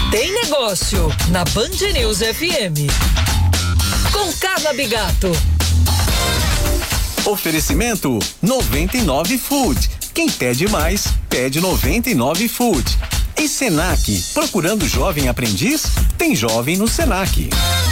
Tem Negócio, na Band News FM. Com Carla Bigato. Oferecimento 99 Food. Quem pede mais, pede 99 Food. E Senac, procurando jovem aprendiz? Tem jovem no Senac.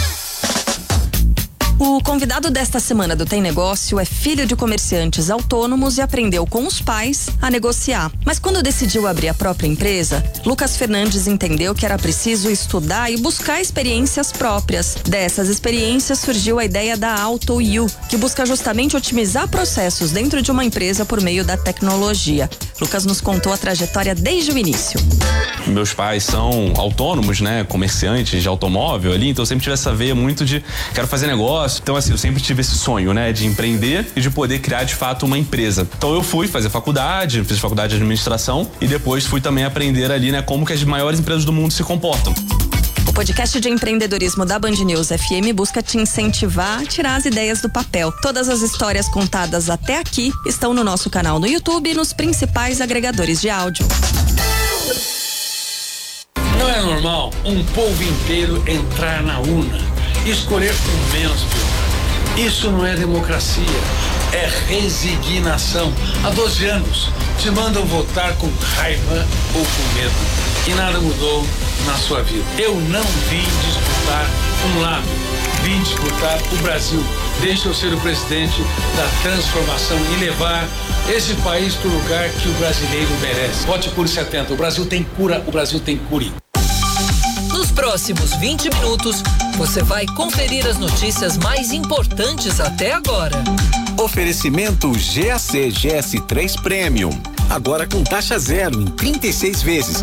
O convidado desta semana do Tem Negócio é filho de comerciantes autônomos e aprendeu com os pais a negociar. Mas quando decidiu abrir a própria empresa, Lucas Fernandes entendeu que era preciso estudar e buscar experiências próprias. Dessas experiências surgiu a ideia da AutoU, que busca justamente otimizar processos dentro de uma empresa por meio da tecnologia. Lucas nos contou a trajetória desde o início. Meus pais são autônomos, né? Comerciantes de automóvel ali, então eu sempre tive essa veia muito de quero fazer negócio. Então, assim, eu sempre tive esse sonho, né? De empreender e de poder criar, de fato, uma empresa. Então, eu fui fazer faculdade, fiz faculdade de administração e depois fui também aprender ali, né? Como que as maiores empresas do mundo se comportam. O podcast de empreendedorismo da Band News FM busca te incentivar a tirar as ideias do papel. Todas as histórias contadas até aqui estão no nosso canal no YouTube e nos principais agregadores de áudio. Não é normal um povo inteiro entrar na urna e escolher o menos pior. Isso não é democracia, é resignação. Há 12 anos te mandam votar com raiva ou com medo e nada mudou na sua vida. Eu não vim disputar um lado, vim disputar o Brasil. Deixa eu ser o presidente da transformação e levar esse país para o lugar que o brasileiro merece. Vote Cure 70. O Brasil tem cura, o Brasil tem cure. Nos próximos 20 minutos, você vai conferir as notícias mais importantes até agora. Oferecimento GAC GS3 Premium. Agora com taxa zero em 36 vezes.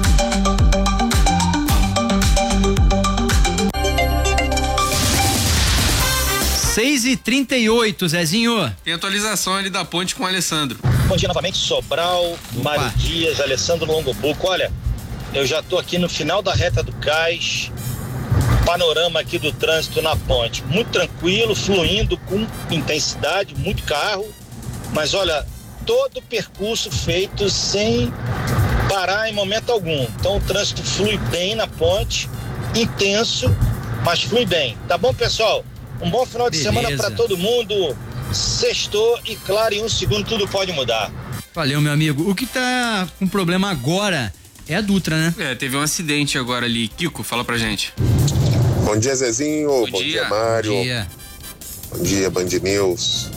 Seis e 38, Zezinho. Tem atualização ali da ponte com o Alessandro. Bom dia novamente, Sobral, Mário Dias, Alessandro Longobuco. Olha, eu já tô aqui no final da reta do cais, panorama aqui do trânsito na ponte. Muito tranquilo, fluindo com intensidade, muito carro, mas olha, todo o percurso feito sem parar em momento algum. Então o trânsito flui bem na ponte, intenso, mas flui bem. Tá bom, pessoal? Um bom final de semana para todo mundo. Sextou e, claro, em um segundo tudo pode mudar. Valeu, meu amigo. O que tá com problema agora é a Dutra, né? Teve um acidente agora ali. Kiko, fala pra gente. Bom dia, Zezinho. Bom dia, Mário. Bom dia. Bom dia, Band News.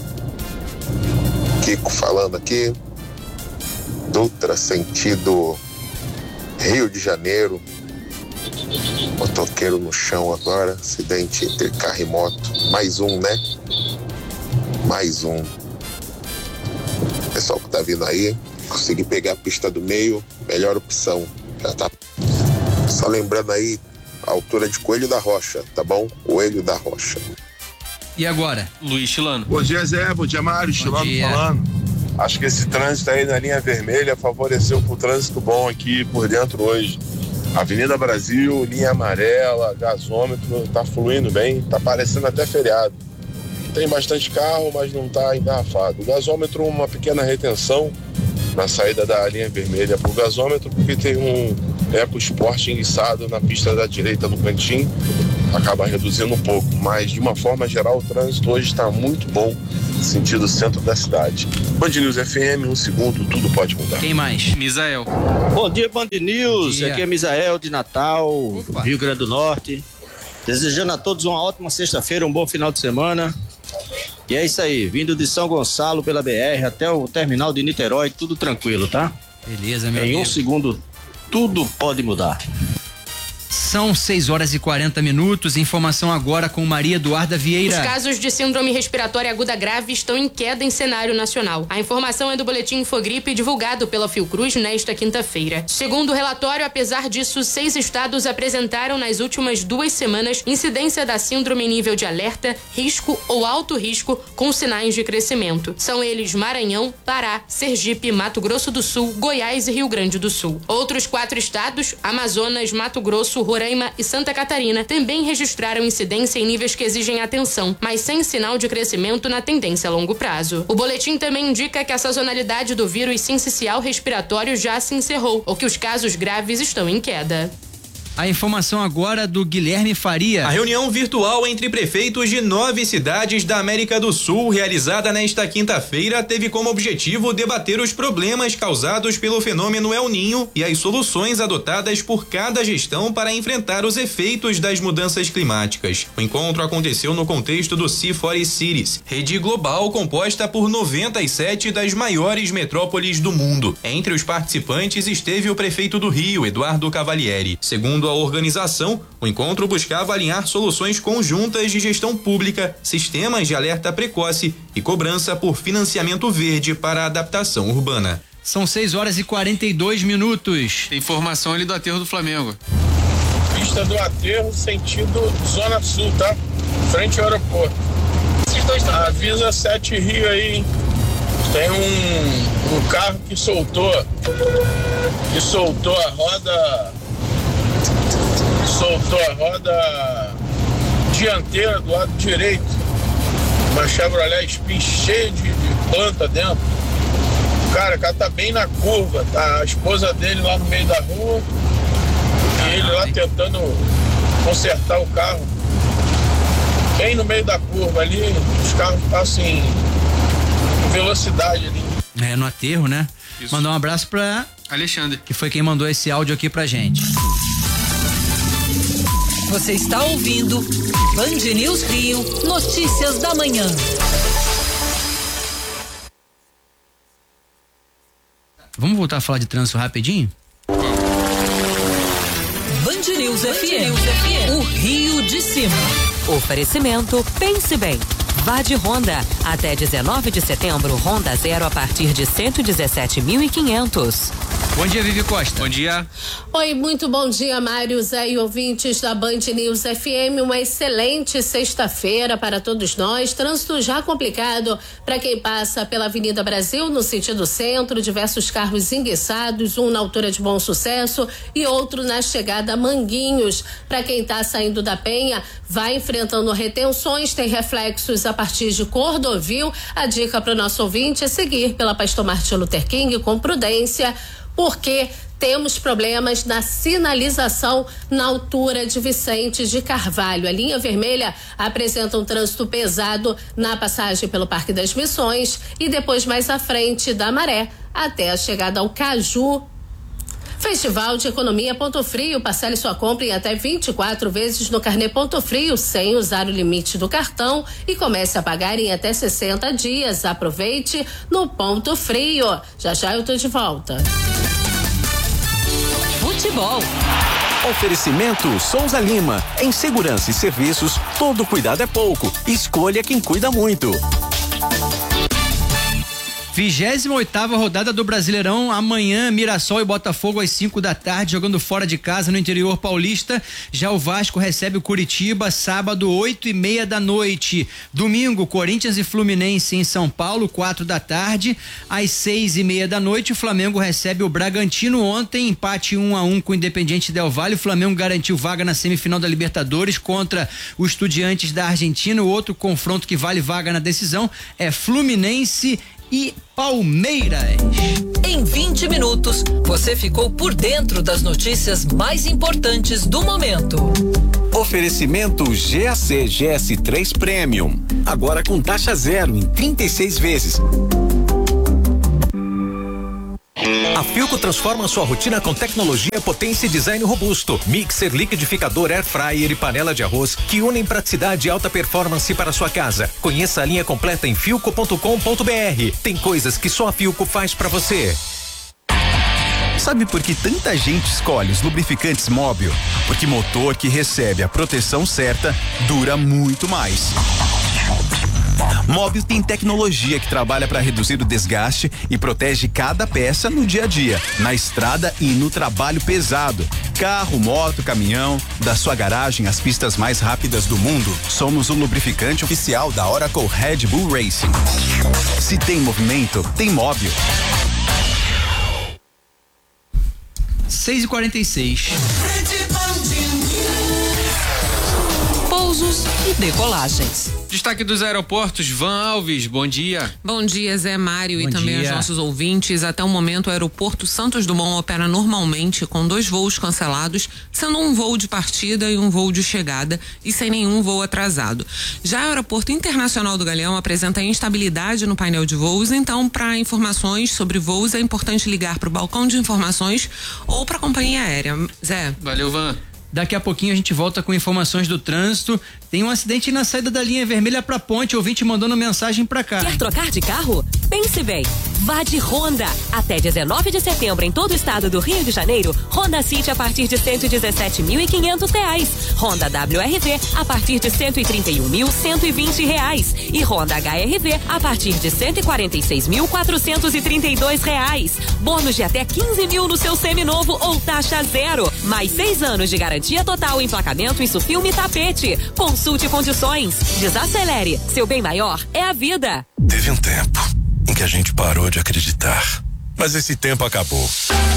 Kiko falando aqui. Dutra, sentido Rio de Janeiro. Motoqueiro no chão agora. Acidente entre carro e moto. Mais um, né? Mais um. Pessoal que tá vindo aí, consegui pegar a pista do meio, melhor opção. Já tá. Só lembrando aí, a altura de Coelho da Rocha, tá bom? Coelho da Rocha. E agora? Luiz Chilano. Bom dia, Zé. Bom dia, Mário. Chilano falando. Acho que esse trânsito aí na linha vermelha favoreceu pro trânsito bom aqui por dentro hoje. Avenida Brasil, linha amarela, gasômetro, tá fluindo bem, tá parecendo até feriado. Tem bastante carro, mas não tá engarrafado. O gasômetro, uma pequena retenção na saída da linha vermelha pro gasômetro, porque tem um EcoSport enguiçado na pista da direita no cantinho, acaba reduzindo um pouco, mas de uma forma geral o trânsito hoje está muito bom, sentido centro da cidade. Band News FM, um segundo, tudo pode mudar. Quem mais? Misael. Bom dia, Band News. Dia. Aqui é Misael de Natal, Rio Grande do Norte. Desejando a todos uma ótima sexta-feira, um bom final de semana. E é isso aí, vindo de São Gonçalo pela BR até o terminal de Niterói, tudo tranquilo, tá? Beleza, meu Em amigo. um segundo, tudo pode mudar. São 6 horas e 40 minutos. Informação agora com Maria Eduarda Vieira. Os casos de síndrome respiratória aguda grave estão em queda em cenário nacional. A informação é do boletim Infogripe divulgado pela Fiocruz nesta quinta-feira. Segundo o relatório, apesar disso, 6 estados apresentaram nas últimas 2 semanas incidência da síndrome em nível de alerta, risco ou alto risco com sinais de crescimento. São eles Maranhão, Pará, Sergipe, Mato Grosso do Sul, Goiás e Rio Grande do Sul. Outros 4 estados, Amazonas, Mato Grosso, Roraima e Santa Catarina, também registraram incidência em níveis que exigem atenção, mas sem sinal de crescimento na tendência a longo prazo. O boletim também indica que a sazonalidade do vírus sincicial respiratório já se encerrou, ou que os casos graves estão em queda. A informação agora do Guilherme Faria. A reunião virtual entre prefeitos de 9 cidades da América do Sul, realizada nesta quinta-feira, teve como objetivo debater os problemas causados pelo fenômeno El Niño e as soluções adotadas por cada gestão para enfrentar os efeitos das mudanças climáticas. O encontro aconteceu no contexto do C40 Cities, rede global composta por 97 das maiores metrópoles do mundo. Entre os participantes esteve o prefeito do Rio, Eduardo Cavalieri. Segundo a organização, o encontro buscava alinhar soluções conjuntas de gestão pública, sistemas de alerta precoce e cobrança por financiamento verde para a adaptação urbana. São 6h42. Tem informação ali do aterro do Flamengo. Pista do aterro, sentido Zona Sul, tá? Frente ao aeroporto. Avisa 7 Rio aí, hein? Tem um carro que soltou a roda. Soltou a roda dianteira do lado direito. Uma Chevrolet Spin cheia de planta dentro. Cara, o cara tá bem na curva, tá a esposa dele lá no meio da rua e ele lá tentando consertar o carro. Bem no meio da curva ali, os carros passam em velocidade ali. É, no aterro, né? Isso. Mandar um abraço pra Alexandre, que foi quem mandou esse áudio aqui pra gente. Você está ouvindo Band News Rio, notícias da manhã. Vamos voltar a falar de trânsito rapidinho? Band News FM, o Rio de Cima. Oferecimento Pense Bem. Vá de Honda. Até 19 de setembro, Honda Zero a partir de 117.500. Bom dia, Vivi Costa. Bom dia. Oi, muito bom dia, Mário, Zé e ouvintes da Band News FM. Uma excelente sexta-feira para todos nós. Trânsito já complicado para quem passa pela Avenida Brasil no sentido centro. Diversos carros enguiçados, um na altura de Bom Sucesso e outro na chegada a Manguinhos. Para quem está saindo da Penha, vai enfrentando retenções, tem reflexos a partir de Cordovil. A dica para o nosso ouvinte é seguir pela Pastor Martin Luther King com prudência, porque temos problemas na sinalização na altura de Vicente de Carvalho. A linha vermelha apresenta um trânsito pesado na passagem pelo Parque das Missões e depois mais à frente da Maré, até a chegada ao Caju. Festival de Economia Ponto Frio. Parcele sua compra em até 24 vezes no carnê Ponto Frio, sem usar o limite do cartão, e comece a pagar em até 60 dias. Aproveite no Ponto Frio. Já já eu tô de volta. Futebol. Oferecimento Souza Lima. Em segurança e serviços, todo cuidado é pouco. Escolha quem cuida muito. 28ª rodada do Brasileirão. Amanhã, Mirassol e Botafogo às 5 da tarde, jogando fora de casa no interior paulista. Já o Vasco recebe o Curitiba, sábado, 8:30 da noite. Domingo, Corinthians e Fluminense em São Paulo, 4 da tarde. Às 6:30 da noite, o Flamengo recebe o Bragantino. Ontem, empate 1-1 com o Independiente Del Valle. O Flamengo garantiu vaga na semifinal da Libertadores contra o Estudiantes da Argentina. O outro confronto que vale vaga na decisão é Fluminense e Palmeiras. Em 20 minutos, você ficou por dentro das notícias mais importantes do momento. Oferecimento GAC GS3 Premium. Agora com taxa zero em 36 vezes. A Philco transforma sua rotina com tecnologia, potência e design robusto. Mixer, liquidificador, air fryer e panela de arroz que unem praticidade e alta performance para sua casa. Conheça a linha completa em philco.com.br. Tem coisas que só a Philco faz para você. Sabe por que tanta gente escolhe os lubrificantes Móbil? Porque motor que recebe a proteção certa dura muito mais. Móbil tem tecnologia que trabalha para reduzir o desgaste e protege cada peça no dia a dia, na estrada e no trabalho pesado. Carro, moto, caminhão, da sua garagem às pistas mais rápidas do mundo, somos o lubrificante oficial da Oracle Red Bull Racing. Se tem movimento, tem Móbil. 6:46. Pousos e decolagens. Destaque dos aeroportos, Van Alves, bom dia. Bom dia, Zé Mário, Bom e também dia. aos nossos ouvintes. Até o momento, o aeroporto Santos Dumont opera normalmente com 2 voos cancelados, sendo um voo de partida e um voo de chegada, e sem nenhum voo atrasado. Já o aeroporto internacional do Galeão apresenta instabilidade no painel de voos, então, para informações sobre voos, é importante ligar para o balcão de informações ou para a companhia aérea. Zé. Valeu, Van. Daqui a pouquinho a gente volta com informações do trânsito. Tem um acidente na saída da linha vermelha pra ponte. O ouvinte mandando mensagem pra cá. Quer trocar de carro? Pense bem. Vá de Honda. Até 19 de setembro em todo o estado do Rio de Janeiro, Honda City a partir de R$117.500. Honda WRV a partir de R$131.120. E Honda HRV a partir de R$146.432. Bônus de até 15 mil no seu seminovo ou taxa zero. Mais 6 anos de garantia total, emplacamento, isso filme e tapete. Consulte condições. Desacelere. Seu bem maior é a vida. Teve um tempo em que a gente parou de acreditar, mas esse tempo acabou.